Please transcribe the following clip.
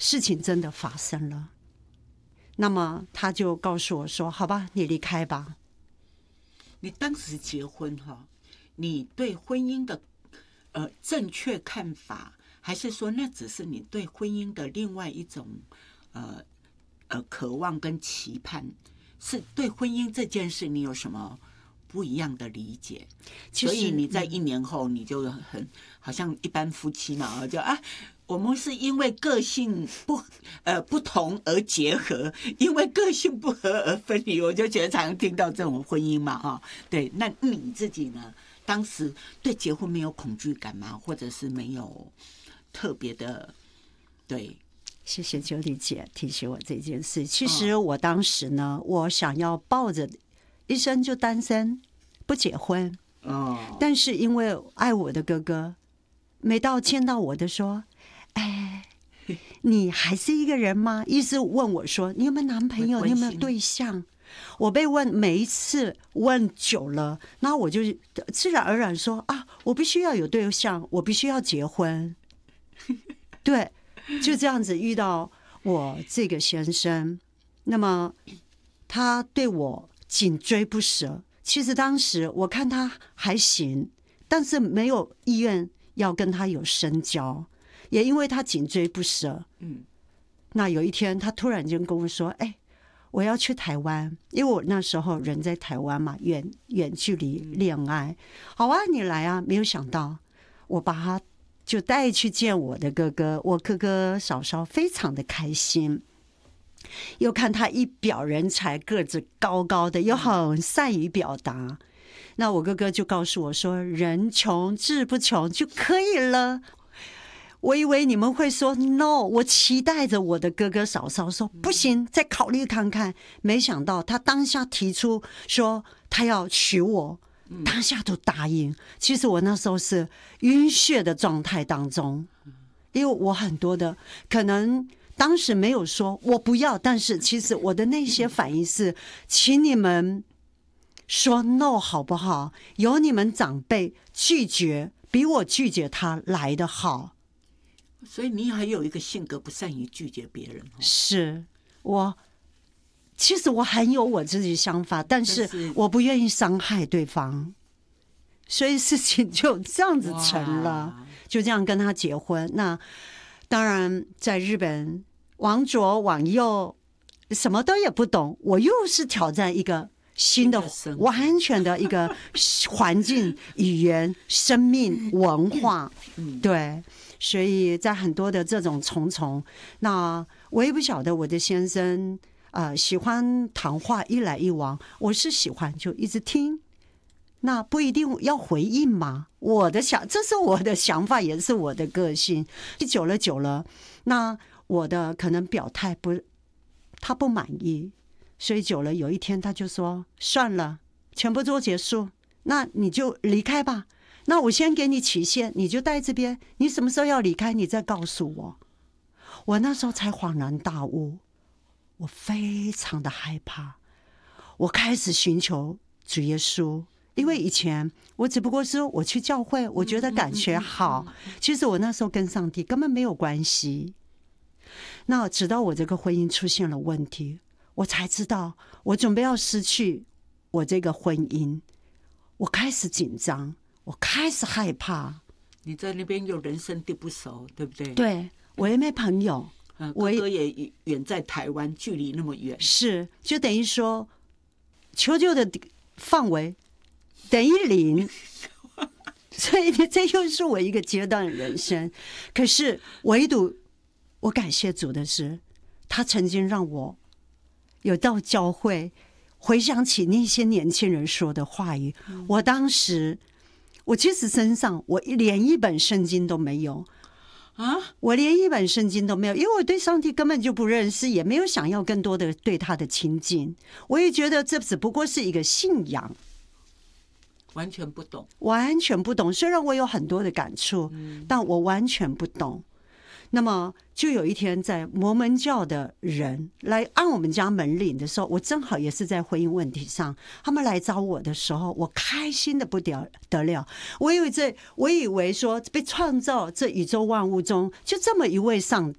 事情真的发生了。那么他就告诉我说：“好吧，你离开吧。” 你当时结婚哈，你对婚姻的正确看法，还是说那只是你对婚姻的另外一种渴望跟期盼？是对婚姻这件事你有什么不一样的理解？所以你在1年后你就好像一般夫妻嘛，就我们是因为个性不同而结合，因为个性不合而分离。我就觉得常常听到这种婚姻嘛，哈，对。那你自己呢？当时对结婚没有恐惧感吗？或者是没有特别的？对， 谢谢九莉姐提醒我这件事。其实我当时呢，我想要抱着一生就单身不结婚，但是因为爱我的哥哥，每到见到我的说：“哎，你还是一个人吗？”意思问我说：“你有没有男朋友？你有没有对象？”我被问，每一次问久了，然后我就自然而然说：“我必须要有对象，我必须要结婚。”对，就这样子遇到我这个先生，那么他对我紧追不舍。其实当时我看他还行，但是没有意愿要跟他有深交，也因为他紧追不舍。那有一天他突然间跟我说：“哎，我要去台湾，因为我那时候人在台湾嘛，远距离恋爱。好啊，你来啊！”没有想到我把他就带去见我的哥哥，我哥哥嫂嫂非常的开心。又看他一表人才，个子高高的，又很善于表达。那我哥哥就告诉我说：“人穷志不穷就可以了。”我以为你们会说 no， 我期待着我的哥哥嫂嫂说不行，再考虑看看。没想到他当下提出说他要娶我，当下都答应。其实我那时候是晕血的状态当中，因为我很多的可能当时没有说我不要，但是其实我的那些反应是，请你们说 no 好不好？有你们长辈拒绝，比我拒绝他来得好。 所以你还有一个性格不善于拒绝别人。 是其实我很有我自己想法，但是我不愿意伤害对方，所以事情就这样子成了，就这样跟他结婚。那当然在日本往左往右什么都也不懂，我又是挑战一个新的完全的一个环境、语言、生命、文化，对。所以在很多的这种重重，那我也不晓得我的先生喜欢谈话一来一往，我是喜欢就一直听，那不一定要回应嘛。这是我的想法，也是我的个性。久了，那我的可能表态他不满意，所以久了有一天他就说算了，全部都结束，那你就离开吧。那我先给你期限，你就在这边，你什么时候要离开，你再告诉我。我那时候才恍然大悟，我非常的害怕，我开始寻求主耶稣，因为以前我只不过是我去教会，我觉得感觉好，其实我那时候跟上帝根本没有关系。那直到我这个婚姻出现了问题，我才知道我准备要失去我这个婚姻，我开始紧张，我开始害怕。 你在那边有人生地不熟，对不对？ 对，我也没朋友， 哥哥也远在台湾，距离那么远， 是就等于说求救的范围等于0，所以这又是我一个阶段的人生。可是唯独我感谢主的是，他曾经让我有到教会回想起那些年轻人说的话语。我当时我其实身上我连一本圣经都没有我连一本圣经都没有，因为我对上帝根本就不认识，也没有想要更多的对他的亲近。我也觉得这只不过是一个信仰， 完全不懂， 完全不懂。虽然我有很多的感触，但我完全不懂。那么就有一天在摩门教的人来按我们家门铃的时候，我正好也是在婚姻问题上，他们来找我的时候，我开心的不得了。我以为说被创造这宇宙万物中就这么一位上